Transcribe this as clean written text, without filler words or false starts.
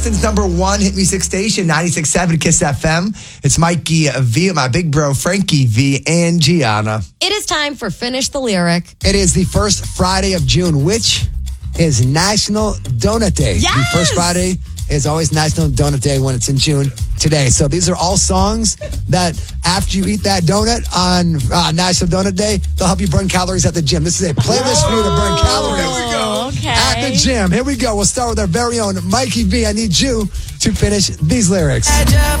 Boston's number one hit music station, 96.7 Kiss FM. It's Mikey V, my big bro, Frankie V, and Gianna. It is time for Finish the Lyric. It is the first Friday of June, which is National Donut Day. Yes! The first Friday is always National Donut Day when it's in June today. So these are all songs that after you eat that donut on National Donut Day, they'll help you burn calories at the gym. This is a playlist for you to burn calories at the gym. Here we go. We'll start with our very own Mikey V. I need you to finish these lyrics. Had you